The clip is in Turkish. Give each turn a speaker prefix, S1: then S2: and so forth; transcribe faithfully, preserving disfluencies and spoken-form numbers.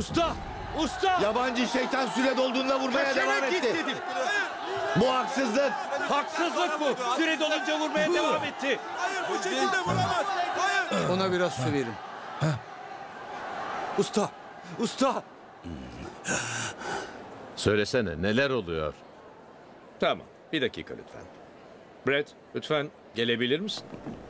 S1: Usta! Usta!
S2: Yabancı şeytan süre dolduğunda vurmaya devam
S1: Kaçarak git
S2: etti.
S1: dedim.
S2: Bu haksızlık.
S1: Haksızlık bu. Süre dolunca vurmaya devam etti.
S3: Hayır bu şekilde vuramaz. Hayır.
S1: Ona biraz su verin. Usta! Usta!
S4: Söylesene neler oluyor?
S5: Tamam, bir dakika lütfen. Brett, lütfen gelebilir misin?